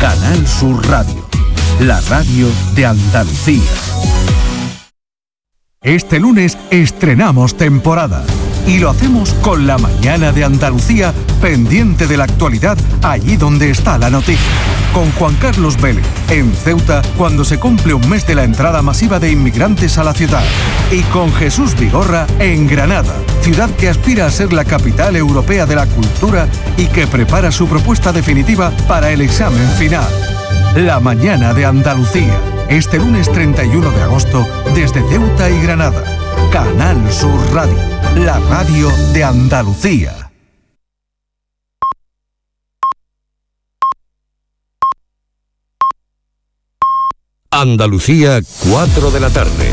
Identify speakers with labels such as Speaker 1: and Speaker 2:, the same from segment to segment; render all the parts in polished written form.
Speaker 1: Canal Sur Radio, la radio de Andalucía. Este lunes estrenamos temporada y lo hacemos con la mañana de Andalucía, pendiente de la actualidad allí donde está la noticia. Con Juan Carlos Vélez en Ceuta, cuando se cumple un mes de la entrada masiva de inmigrantes a la ciudad. Y con Jesús Vigorra en Granada, ciudad que aspira a ser la capital europea de la cultura y que prepara su propuesta definitiva para el examen final. La mañana de Andalucía, este lunes 31 de agosto, desde Ceuta y Granada. Canal Sur Radio, la radio de Andalucía.
Speaker 2: Andalucía, 4 de la tarde.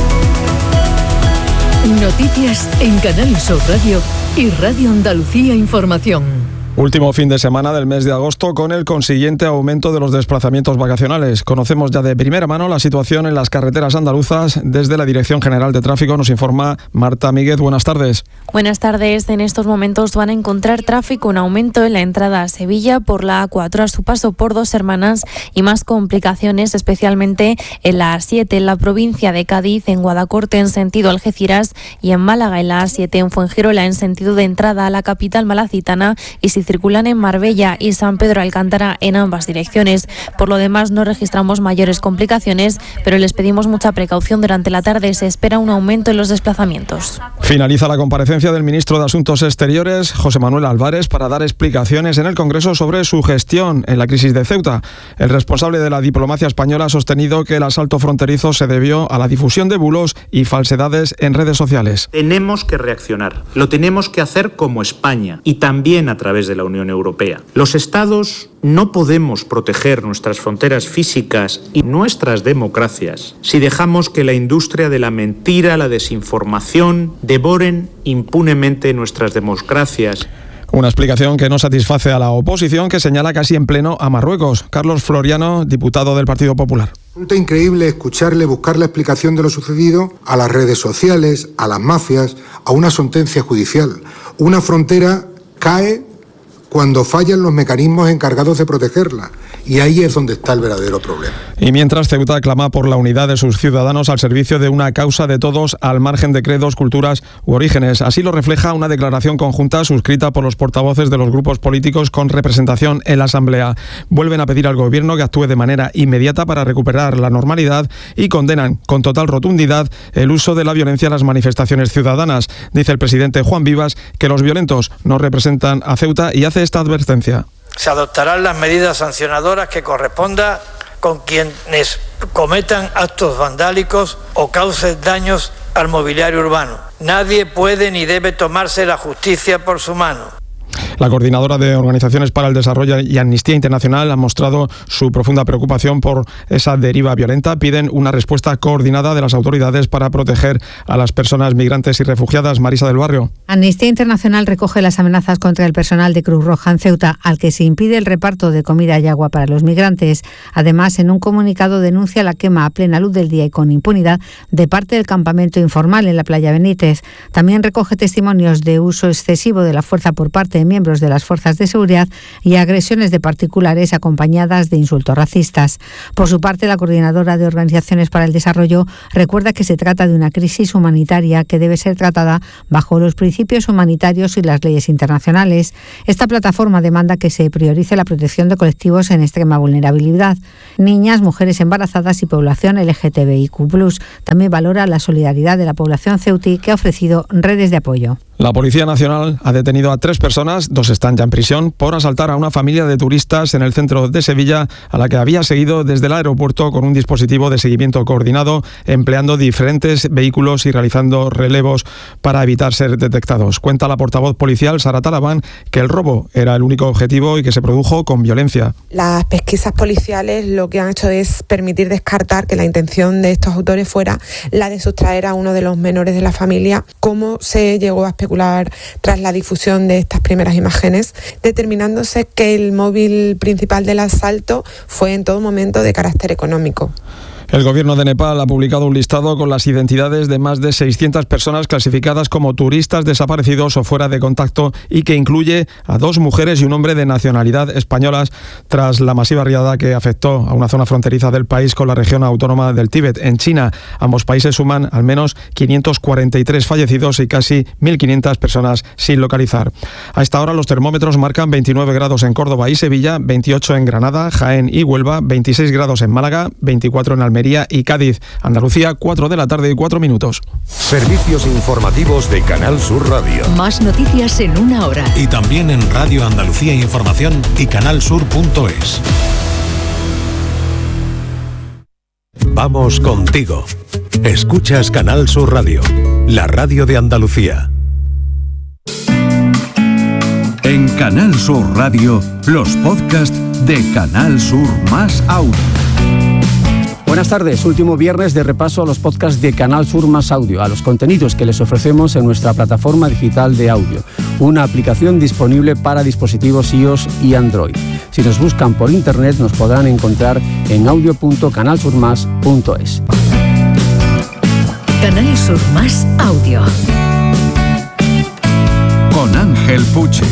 Speaker 3: Noticias en Canal Sur Radio y Radio Andalucía Información.
Speaker 4: Último fin de semana del mes de agosto con el consiguiente aumento de los desplazamientos vacacionales. Conocemos ya de primera mano la situación en las carreteras andaluzas. Desde la Dirección General de Tráfico nos informa Marta Míguez. Buenas tardes.
Speaker 5: Buenas tardes. En estos momentos van a encontrar tráfico, un aumento en la entrada a Sevilla por la A4 a su paso por Dos Hermanas y más complicaciones, especialmente en la A7 en la provincia de Cádiz, en Guadacorte en sentido Algeciras y en Málaga en la A7 en Fuengirola en sentido de entrada a la capital malacitana y si circulan en Marbella y San Pedro Alcántara en ambas direcciones. Por lo demás no registramos mayores complicaciones, pero les pedimos mucha precaución durante la tarde. Se espera un aumento en los desplazamientos.
Speaker 4: Finaliza la comparecencia del ministro de Asuntos Exteriores, José Manuel Álvarez, para dar explicaciones en el Congreso sobre su gestión en la crisis de Ceuta. El responsable de la diplomacia española ha sostenido que el asalto fronterizo se debió a la difusión de bulos y falsedades en redes sociales.
Speaker 6: Tenemos que reaccionar. Lo tenemos que hacer como España y también a través de la Unión Europea. Los Estados no podemos proteger nuestras fronteras físicas y nuestras democracias si dejamos que la industria de la mentira, la desinformación, devoren impunemente nuestras democracias.
Speaker 4: Una explicación que no satisface a la oposición, que señala casi en pleno a Marruecos. Carlos Floriano, diputado del Partido Popular.
Speaker 7: Resulta increíble escucharle buscar la explicación de lo sucedido a las redes sociales, a las mafias, a una sentencia judicial. Una frontera cae cuando fallan los mecanismos encargados de protegerla. Y ahí es donde está el verdadero problema.
Speaker 4: Y mientras Ceuta clama por la unidad de sus ciudadanos al servicio de una causa de todos, al margen de credos, culturas u orígenes. Así lo refleja una declaración conjunta suscrita por los portavoces de los grupos políticos con representación en la Asamblea. Vuelven a pedir al Gobierno que actúe de manera inmediata para recuperar la normalidad y condenan con total rotundidad el uso de la violencia en las manifestaciones ciudadanas. Dice el presidente Juan Vivas que los violentos no representan a Ceuta y hace esta advertencia.
Speaker 8: Se adoptarán las medidas sancionadoras que corresponda con quienes cometan actos vandálicos o causen daños al mobiliario urbano. Nadie puede ni debe tomarse la justicia por su mano.
Speaker 4: La coordinadora de Organizaciones para el Desarrollo y Amnistía Internacional ha mostrado su profunda preocupación por esa deriva violenta. Piden una respuesta coordinada de las autoridades para proteger a las personas migrantes y refugiadas. Marisa del Barrio.
Speaker 9: Amnistía Internacional recoge las amenazas contra el personal de Cruz Roja en Ceuta, al que se impide el reparto de comida y agua para los migrantes. Además, en un comunicado denuncia la quema a plena luz del día y con impunidad de parte del campamento informal en la playa Benítez. También recoge testimonios de uso excesivo de la fuerza por parte de miembros de las fuerzas de seguridad y agresiones de particulares acompañadas de insultos racistas. Por su parte, la coordinadora de Organizaciones para el Desarrollo recuerda que se trata de una crisis humanitaria que debe ser tratada bajo los principios humanitarios y las leyes internacionales. Esta plataforma demanda que se priorice la protección de colectivos en extrema vulnerabilidad, niñas, mujeres embarazadas y población LGTBIQ+. También valora la solidaridad de la población ceutí, que ha ofrecido redes de apoyo.
Speaker 4: La Policía Nacional ha detenido a 3 personas, 2 están ya en prisión, por asaltar a una familia de turistas en el centro de Sevilla, a la que había seguido desde el aeropuerto con un dispositivo de seguimiento coordinado, empleando diferentes vehículos y realizando relevos para evitar ser detectados. Cuenta la portavoz policial, Sara Talabán, que el robo era el único objetivo y que se produjo con violencia.
Speaker 10: Las pesquisas policiales lo que han hecho es permitir descartar que la intención de estos autores fuera la de sustraer a uno de los menores de la familia, como se llegó a especular tras la difusión de estas primeras imágenes, determinándose que el móvil principal del asalto fue en todo momento de carácter económico.
Speaker 4: El gobierno de Nepal ha publicado un listado con las identidades de más de 600 personas clasificadas como turistas desaparecidos o fuera de contacto y que incluye a 2 mujeres y un hombre de nacionalidad españolas tras la masiva riada que afectó a una zona fronteriza del país con la región autónoma del Tíbet, en China. Ambos países suman al menos 543 fallecidos y casi 1.500 personas sin localizar. A esta hora los termómetros marcan 29 grados en Córdoba y Sevilla, 28 en Granada, Jaén y Huelva, 26 grados en Málaga, 24 en Almería y Cádiz. Andalucía, 4 de la tarde y 4 minutos.
Speaker 2: Servicios informativos de Canal Sur Radio.
Speaker 3: Más noticias en una hora.
Speaker 11: Y también en Radio Andalucía Información y canalsur.es.
Speaker 2: Vamos contigo. Escuchas Canal Sur Radio, la radio de Andalucía.
Speaker 1: En Canal Sur Radio, los podcasts de Canal Sur Más Audio.
Speaker 12: Buenas tardes, último viernes de repaso a los podcasts de Canal Sur Más Audio, a los contenidos que les ofrecemos en nuestra plataforma digital de audio, una aplicación disponible para dispositivos iOS y Android. Si nos buscan por internet nos podrán encontrar en audio.canalsurmas.es.
Speaker 3: Canal Sur Más Audio.
Speaker 1: Con Ángel Puche.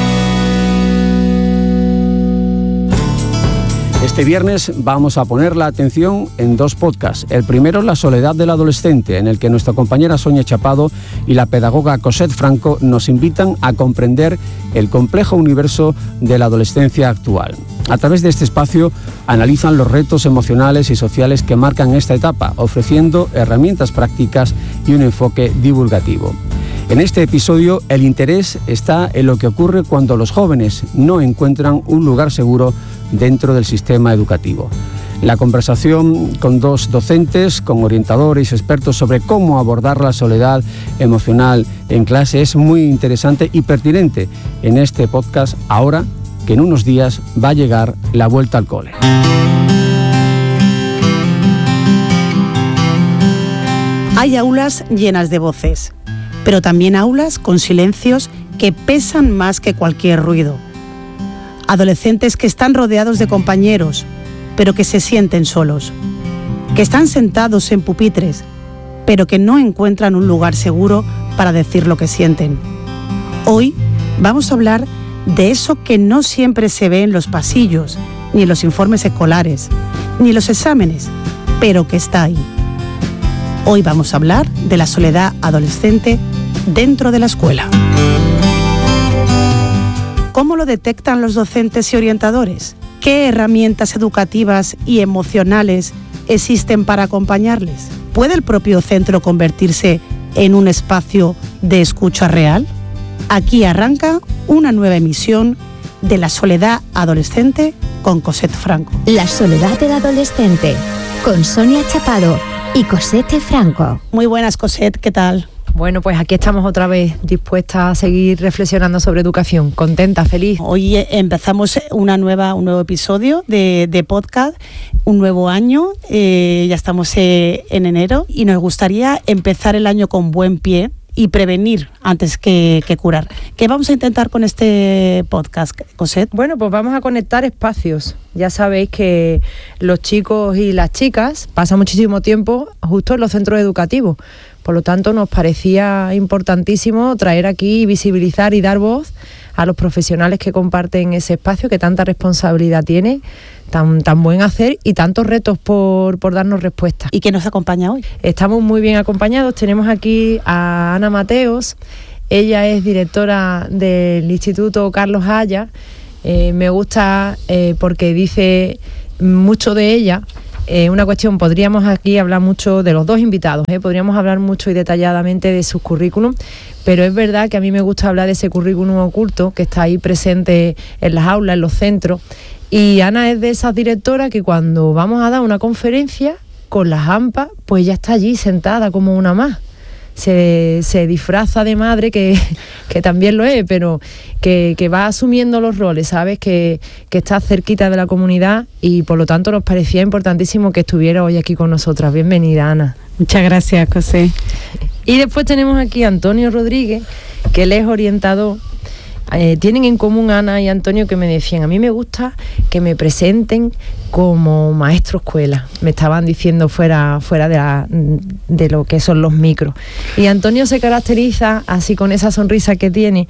Speaker 12: Este viernes vamos a poner la atención en 2 podcasts. El primero, La soledad del adolescente, en el que nuestra compañera Sonia Chapado y la pedagoga Cosette Franco nos invitan a comprender el complejo universo de la adolescencia actual. A través de este espacio analizan los retos emocionales y sociales que marcan esta etapa, ofreciendo herramientas prácticas y un enfoque divulgativo. En este episodio, el interés está en lo que ocurre cuando los jóvenes no encuentran un lugar seguro dentro del sistema educativo. La conversación con 2 docentes, con orientadores y expertos sobre cómo abordar la soledad emocional en clase es muy interesante y pertinente en este podcast, ahora que en unos días va a llegar la vuelta al cole.
Speaker 13: Hay aulas llenas de voces, pero también aulas con silencios que pesan más que cualquier ruido. Adolescentes que están rodeados de compañeros, pero que se sienten solos. Que están sentados en pupitres, pero que no encuentran un lugar seguro para decir lo que sienten. Hoy vamos a hablar de eso que no siempre se ve en los pasillos, ni en los informes escolares, ni en los exámenes, pero que está ahí. Hoy vamos a hablar de la soledad adolescente dentro de la escuela. ¿Cómo lo detectan los docentes y orientadores? ¿Qué herramientas educativas y emocionales existen para acompañarles? ¿Puede el propio centro convertirse en un espacio de escucha real? Aquí arranca una nueva emisión de La soledad adolescente con Cosette Franco.
Speaker 14: La soledad del adolescente con Sonia Chapado y Cosette Franco.
Speaker 13: Muy buenas, Cosette, ¿qué tal?
Speaker 15: Bueno, pues aquí estamos otra vez dispuestas a seguir reflexionando sobre educación. Contenta, feliz.
Speaker 13: Hoy empezamos un nuevo episodio de podcast, un nuevo año. Ya estamos en enero y nos gustaría empezar el año con buen pie y prevenir antes que curar. ¿Qué vamos a intentar con este podcast, Cosette?
Speaker 15: Bueno, pues vamos a conectar espacios. Ya sabéis que los chicos y las chicas pasan muchísimo tiempo justo en los centros educativos. Por lo tanto, nos parecía importantísimo traer aquí y visibilizar y dar voz a los profesionales que comparten ese espacio, que tanta responsabilidad tiene, tan buen hacer y tantos retos por darnos respuestas.
Speaker 13: ¿Y quién nos acompaña hoy?
Speaker 15: Estamos muy bien acompañados. Tenemos aquí a Ana Mateos. Ella es directora del Instituto Carlos Haya. Me gusta porque dice mucho de ella. Una cuestión, podríamos aquí hablar mucho de los 2 invitados, podríamos hablar mucho y detalladamente de sus currículum, pero es verdad que a mí me gusta hablar de ese currículum oculto que está ahí presente en las aulas, en los centros, y Ana es de esas directoras que cuando vamos a dar una conferencia con las AMPA, pues ya está allí sentada como una más. Se disfraza de madre, que también lo es, pero que va asumiendo los roles, ¿sabes? Que está cerquita de la comunidad y por lo tanto nos parecía importantísimo que estuviera hoy aquí con nosotras. Bienvenida, Ana.
Speaker 13: Muchas gracias, José.
Speaker 15: Y después tenemos aquí a Antonio Rodríguez, que él es orientador. Tienen en común Ana y Antonio que me decían, a mí me gusta que que me presenten como maestro escuela. Me estaban diciendo fuera de lo que son los micros. Y Antonio se caracteriza así con esa sonrisa que tiene,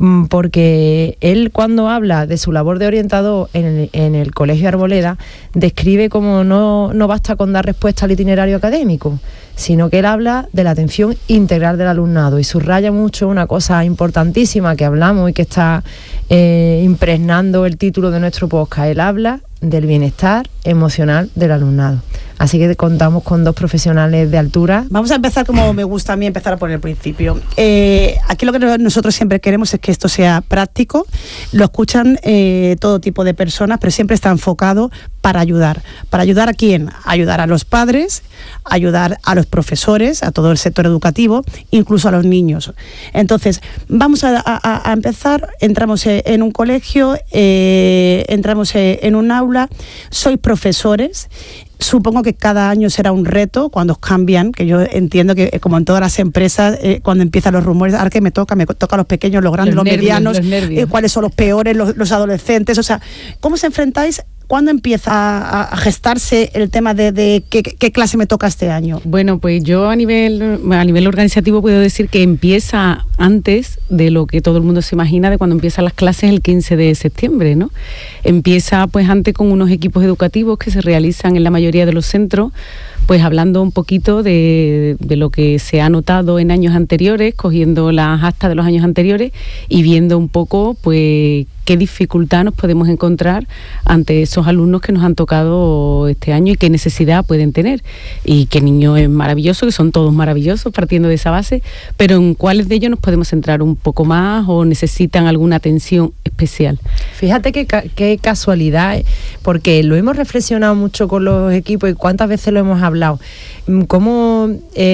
Speaker 15: porque él, cuando habla de su labor de orientador en el Colegio Arboleda, describe como no basta con dar respuesta al itinerario académico, sino que él habla de la atención integral del alumnado y subraya mucho una cosa importantísima que hablamos y que está impregnando el título de nuestro podcast. Él habla del bienestar emocional del alumnado. Así que contamos con 2 profesionales de altura.
Speaker 13: Vamos a empezar como me gusta a mí empezar por el principio. Aquí lo que nosotros siempre queremos es que esto sea práctico. Lo escuchan todo tipo de personas, pero siempre está enfocado para ayudar. ¿Para ayudar a quién? Ayudar a los padres, ayudar a los profesores, a todo el sector educativo, incluso a los niños. Entonces, vamos a empezar. Entramos en un colegio, entramos en un aula, sois profesores. Supongo que cada año será un reto cuando os cambian, que yo entiendo que como en todas las empresas, cuando empiezan los rumores, ahora que me toca a los pequeños, los grandes, los medianos, cuáles son los peores, los adolescentes, o sea, ¿cómo os enfrentáis? ¿Cuándo empieza a gestarse el tema de qué clase me toca este año?
Speaker 16: Bueno, pues yo a nivel organizativo puedo decir que empieza antes de lo que todo el mundo se imagina, de cuando empiezan las clases el 15 de septiembre, ¿no? Empieza pues antes con unos equipos educativos que se realizan en la mayoría de los centros, pues hablando un poquito de lo que se ha notado en años anteriores, cogiendo las actas de los años anteriores y viendo un poco pues qué dificultad nos podemos encontrar ante esos alumnos que nos han tocado este año y qué necesidad pueden tener. Y qué niño es maravilloso, que son todos maravillosos partiendo de esa base, pero en cuáles de ellos nos podemos centrar un poco más o necesitan alguna atención especial.
Speaker 15: Fíjate qué casualidad, porque lo hemos reflexionado mucho con los equipos y cuántas veces lo hemos hablado. Cómo,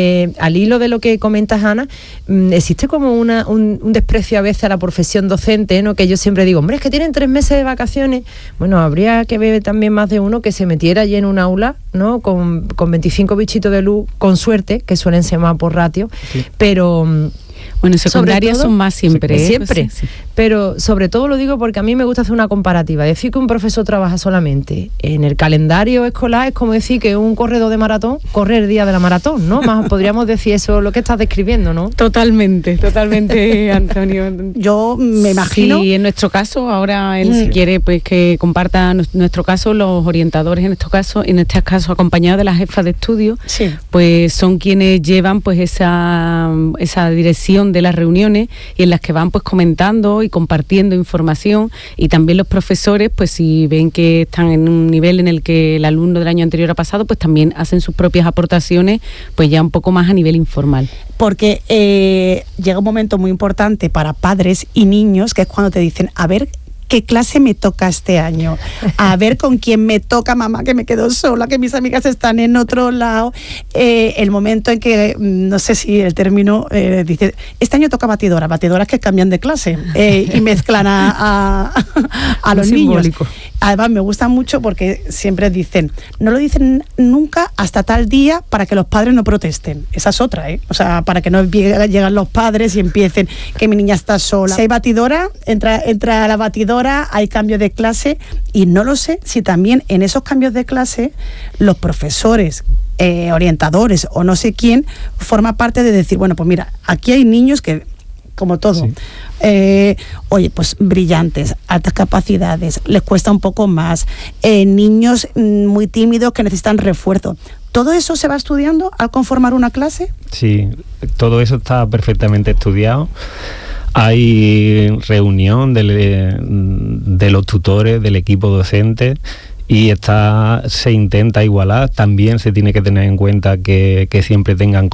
Speaker 15: al hilo de lo que comentas, Ana, existe como un desprecio a veces a la profesión docente, ¿no? Que yo siempre digo, hombre, es que tienen 3 meses de vacaciones. Bueno, habría que ver también más de uno que se metiera allí en un aula, ¿no? Con 25 bichitos de luz, con suerte, que suelen ser más por ratio, sí. Pero...
Speaker 16: Bueno, en secundaria son más siempre.
Speaker 15: Siempre.
Speaker 16: Sí.
Speaker 15: Pero sobre todo lo digo porque a mí me gusta hacer una comparativa. Decir que un profesor trabaja solamente en el calendario escolar es como decir que un corredor de maratón corre el día de la maratón, ¿no? Más podríamos decir eso, lo que estás describiendo, ¿no?
Speaker 16: Totalmente, Antonio.
Speaker 13: Yo me imagino.
Speaker 16: Sí, en nuestro caso, ahora él si quiere pues que comparta nuestro caso, los orientadores en este caso acompañados de las jefas de estudio, sí. Pues son quienes llevan pues esa dirección de las reuniones y en las que van pues comentando y compartiendo información, y también los profesores pues si ven que están en un nivel en el que el alumno del año anterior ha pasado, pues también hacen sus propias aportaciones pues ya un poco más a nivel informal.
Speaker 13: Porque llega un momento muy importante para padres y niños, que es cuando te dicen, a ver, ¿qué clase me toca este año? A ver con quién me toca, mamá, que me quedo sola, que mis amigas están en otro lado. El momento en que, no sé si el término dice, este año toca batidoras que cambian de clase y mezclan a los niños. Además me gusta mucho porque siempre dicen, no lo dicen nunca hasta tal día para que los padres no protesten. Esa es otra, ¿eh? O sea, para que no lleguen los padres y empiecen que mi niña está sola. Si hay batidora, entra a la batidora, hay cambio de clase, y no lo sé si también en esos cambios de clase los profesores, orientadores o no sé quién forma parte de decir, bueno, pues mira, aquí hay niños que, como todo, sí. Oye, pues brillantes, altas capacidades, les cuesta un poco más, niños muy tímidos que necesitan refuerzo. ¿Todo eso se va estudiando al conformar una clase?
Speaker 17: Sí, todo eso está perfectamente estudiado. Hay reunión de los tutores, del equipo docente, y se intenta igualar. También se tiene que tener en cuenta que siempre tengan